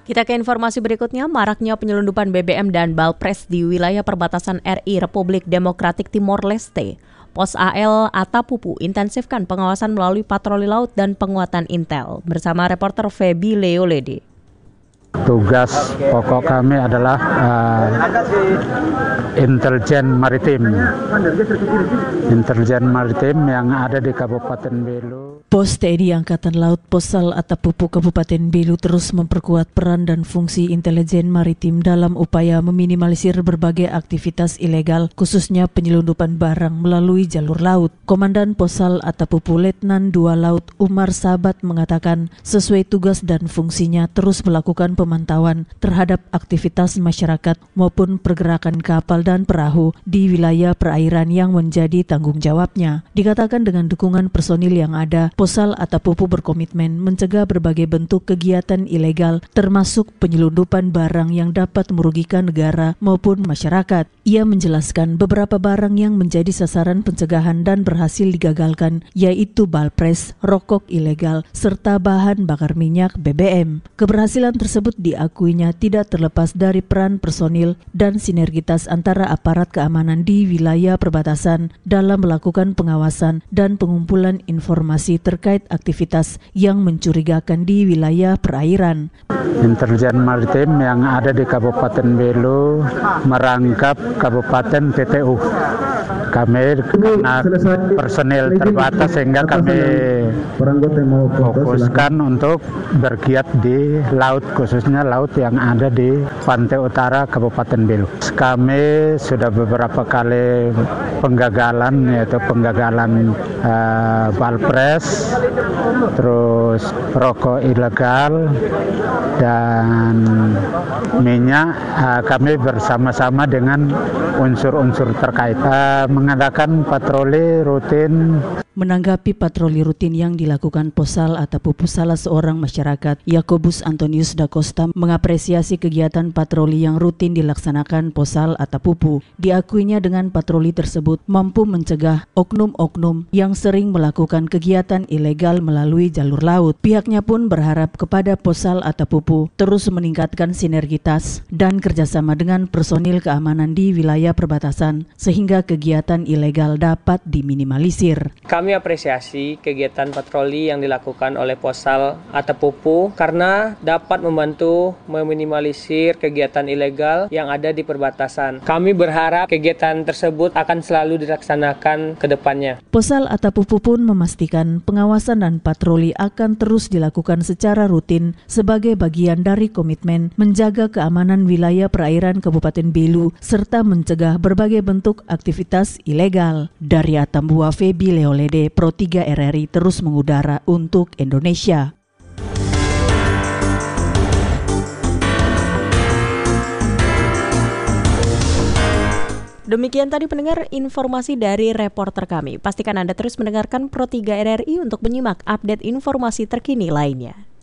Kita ke informasi berikutnya, maraknya penyelundupan BBM dan Balpres di wilayah perbatasan RI Republik Demokratik Timor Leste. Pos AL Atapupu intensifkan pengawasan melalui patroli laut dan penguatan intel. Bersama reporter Feby Leolede. Tugas pokok kami adalah intelijen maritim yang ada di Kabupaten Belu. Pos TNI Angkatan Laut Posal Atapupu Kabupaten Belu terus memperkuat peran dan fungsi intelijen maritim dalam upaya meminimalisir berbagai aktivitas ilegal, khususnya penyelundupan barang melalui jalur laut. Komandan Posal Atapupu Letnan 2 Laut Umar Sabat mengatakan, sesuai tugas dan fungsinya terus melakukan pemantauan terhadap aktivitas masyarakat maupun pergerakan kapal dan perahu di wilayah perairan yang menjadi tanggung jawabnya. Dikatakan dengan dukungan personil yang ada, Posal Atapupu berkomitmen mencegah berbagai bentuk kegiatan ilegal termasuk penyelundupan barang yang dapat merugikan negara maupun masyarakat. Ia menjelaskan beberapa barang yang menjadi sasaran pencegahan dan berhasil digagalkan yaitu balpres, rokok ilegal, serta bahan bakar minyak BBM. Keberhasilan tersebut diakuinya tidak terlepas dari peran personil dan sinergitas antara aparat keamanan di wilayah perbatasan dalam melakukan pengawasan dan pengumpulan informasi terkait aktivitas yang mencurigakan di wilayah perairan. Intelijen maritim yang ada di Kabupaten Belu merangkap Kabupaten TTU. Kami karena personil terbatas sehingga kami fokuskan untuk bergiat di laut, khususnya laut yang ada di pantai utara Kabupaten Belu. Kami sudah beberapa kali penggagalan, yaitu penggagalan balpres, terus rokok ilegal dan minyak. Kami bersama-sama dengan unsur-unsur terkait mengadakan patroli rutin. Menanggapi patroli rutin yang dilakukan Posal Atapupu, salah seorang masyarakat, Yakobus Antonius da Costa, mengapresiasi kegiatan patroli yang rutin dilaksanakan Posal Atapupu. Diakuinya dengan patroli tersebut mampu mencegah oknum-oknum yang sering melakukan kegiatan ilegal melalui jalur laut. Pihaknya pun berharap kepada Posal Atapupu terus meningkatkan sinergitas dan kerjasama dengan personil keamanan di wilayah perbatasan sehingga kegiatan ilegal dapat diminimalisir. Kami apresiasi kegiatan patroli yang dilakukan oleh Posal Atapupu karena dapat membantu meminimalisir kegiatan ilegal yang ada di perbatasan. Kami berharap kegiatan tersebut akan selalu dilaksanakan ke depannya. Posal Atapupu pun memastikan pengawasan dan patroli akan terus dilakukan secara rutin sebagai bagian dari komitmen menjaga keamanan wilayah perairan Kabupaten Belu serta mencegah berbagai bentuk aktivitas ilegal. Dari Atambua, Feby Leolede, Pro 3 RRI terus mengudara untuk Indonesia. Demikian tadi pendengar informasi dari reporter kami. Pastikan Anda terus mendengarkan Pro 3 RRI untuk menyimak update informasi terkini lainnya.